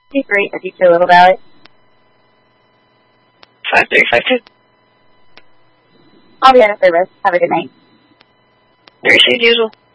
Be great if you feel a little about it. 5352. I'll be out of service. Have a good night. Received usual.